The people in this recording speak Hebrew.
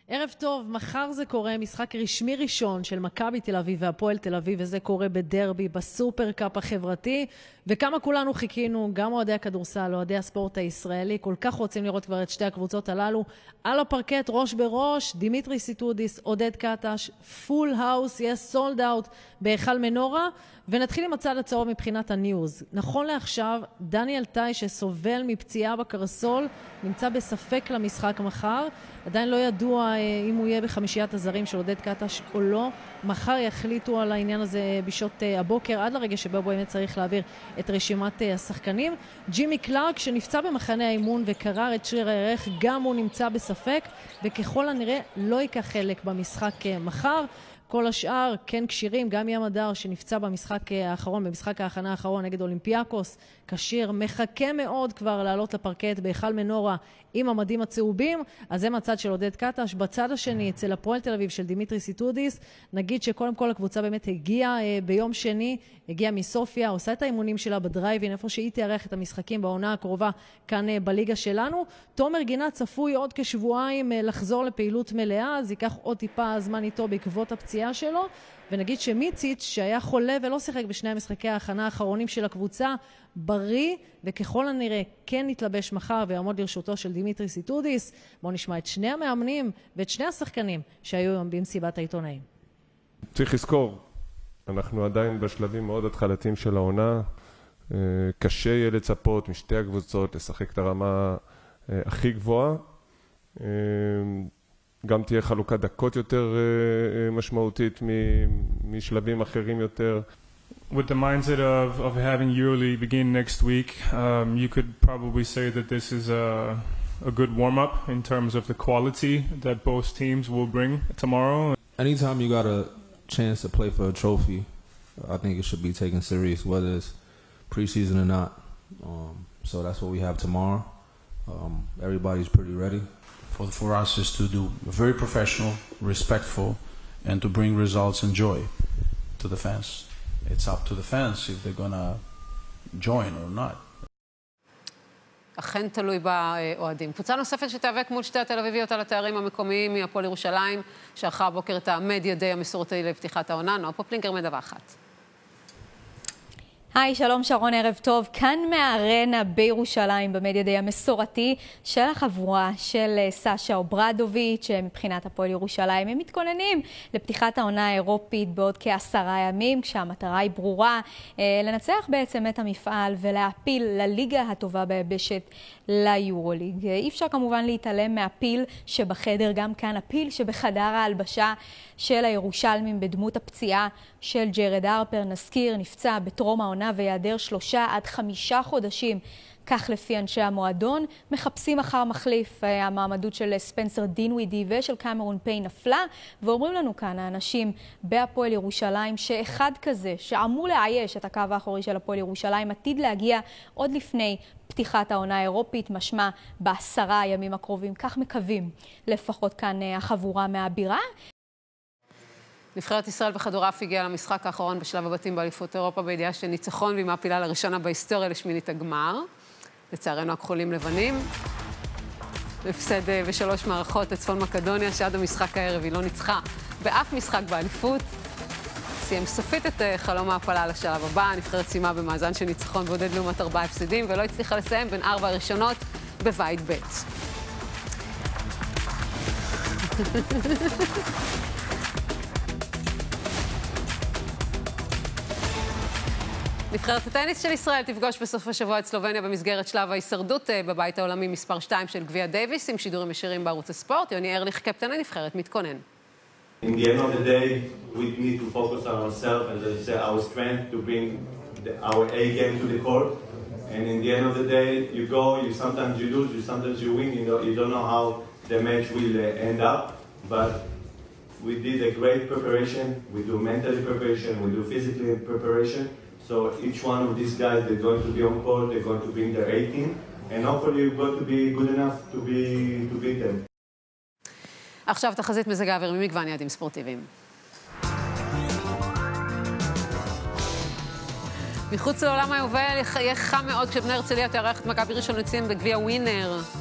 ערב טוב, מחר זה קורה משחק רשמי ראשון של מכבי תל אביב והפועל תל אביב, וזה קורה בדרבי, בסופר קאפ החברתי, וכמה כולנו חיכינו, גם אוהדי הכדורסל, אוהדי הספורט הישראלי, כל כך רוצים לראות כבר את שתי הקבוצות הללו, על הפרקט ראש בראש, דימיטרי סיטודיס, עודד קטש, פול האוס, יש סולד אאוט בהיכל מנורה, ונתחיל עם הצד הצהוב מבחינת הניוז. נכון לעכשיו, דניאל טאי שסובל מפציעה בקרסול, נמצא בספק למשחק מחר, עדיין לא ידוע אם הוא יהיה בחמישיית הזרים של עודד קטש או לא. מחר יחליטו על העניין הזה בשעות הבוקר, עד לרגע שבו באמת צריך להעביר את רשימת השחקנים. ג'ימי קלארק שנפצע במחנה האימון וקרר את שריר הירך, גם הוא נמצא בספק, וככל הנראה לא ייקח חלק במשחק מחר. כל השאר כן קשירים, גם ים הדר שנפצע במשחק האחרון, במשחק ההכנה האחרון נגד אולימפיאקוס, קשיר, מחכה מאוד כבר לעלות לפרקט בהיכל מנורה עם המדים הצהובים. אז זה מהצד של עודד קטש. בצד השני, אצל הפועל תל אביב של דימיטרי סיטודיס, נגיד שקודם כל הקבוצה באמת הגיעה ביום שני, הגיעה מסופיה, עושה את האימונים שלה בדרייבין, איפה שהיא תארח את המשחקים בעונה הקרובה כאן בליגה שלנו. תומר גינת צפוי עוד כשבועיים לחזור לפעילות מלאה, אז ייקח עוד טיפה זמן איתו בעקבות הפציעה שלו. ונגיד שמיציץ' שהיה חולה ולא שיחק בשני המשחקי ההכנה האחרונים של הקבוצה, בריא, וככל הנראה כן יתלבש מחר ויעמוד לרשותו של דימיטרי סיטודיס. בואו נשמע את שני המאמנים ואת שני השחקנים שהיו היום במסיבת העיתונאים. צריך לזכור, אנחנו עדיין בשלבים מאוד התחלתיים של העונה. קשה יהיה לצפות משתי הקבוצות לשחק את הרמה הכי גבוהה. גם תהיה חלוקת דקות יותר משמעותית משלבים אחרים יותר. With the mindset of having EuroLeague begin next week, you could probably say that this is a good warm-up in terms of the quality that both teams will bring tomorrow. Anytime you got a chance to play for a trophy, I think it should be taken serious, whether it's preseason or not. So that's what we have tomorrow. Everybody's pretty ready. For us is to do very professional, respectful, and to bring results and joy to the fans. It's up to the fans if they're gonna join or not. אכן תלוי באוהדים. קבוצה נוספת שתיאבק מול שתי התל אביביות על התארים המקומיים מהפועל ירושלים, שערכה הבוקר את המדיה דיי המסורתי לפתיחת העונה. נועה פופלינגר מדווחת. היי, שלום שרון, ערב טוב. כאן מהארנה בירושלים במדיה דיי המסורתי של החבורה של סשה אוברדוביץ' מבחינת הפועל ירושלים. הם מתכוננים לפתיחת העונה האירופית בעוד כ10 ימים, כשהמטרה היא ברורה, לנצח בעצם את המפעל ולהפיל לליגה הטובה ביבשת ליורוליג. אי אפשר כמובן להתעלם מהפיל שבחדר, גם כאן הפיל שבחדר ההלבשה של הירושלמים בדמות הפציעה של ג'רד הרפר. נזכיר, נפצע בטרום העונה ויעדר 3 עד 5 חודשים, כך לפי אנשי המועדון. מחפשים אחר מחליף. המעמדות של ספנסר דינווידי ושל קמרון פיין נפלה, ואומרים לנו כאן האנשים בהפועל ירושלים שאחד כזה שאמור לאייש את הקו האחורי של הפועל ירושלים עתיד להגיע עוד לפני פתיחת העונה האירופית, משמע ב10 הימים הקרובים, כך מקווים לפחות כאן החבורה מהבירה. נבחרת ישראל בכדורעף הגיעה למשחק האחרון בשלב הבתים באליפות אירופה בידיעה של ניצחון, והיא מעפילה לראשונה בהיסטוריה לשמינית הגמר. לצערנו הכחולים לבנים. הפסד ב3 מערכות לצפון מקדוניה, שעד המשחק הערב היא לא ניצחה באף משחק באליפות. סיים סופית את חלום ההפלה לשלב הבא. הנבחרת סיימה במאזן של ניצחון בודד לעומת 4 הפסדים, ולא הצליחה לסיים בין 4 הראשונות בבית ב'. נבחרת הטניס של ישראל תפגוש בסוף השבוע את סלובניה במסגרת שלב ההישרדות בבית העולמי מספר 2 של גביע דייביס, עם שידורים ישירים בערוץ הספורט. יוני ארליך, קפטן הנבחרת, מתכונן. In the end of the day, we need to focus on ourselves and our strength to bring our A game to the court. And in the end of the day, you go, sometimes you lose, sometimes you win. You don't know how the match will end up. But we did a great preparation. We do mental preparation. We do physical preparation. So each one of these guys, they're going to be on court. They're going to bring their A team. And hopefully you're going to be good enough to beat them. עכשיו תחזית מזג האוויר ממגוון יעדים ספורטיביים. מחוץ לעולם היובל יהיה חם מאוד כשבני הרצליה תארח את מכבי ראשון לציון בגביע ווינר.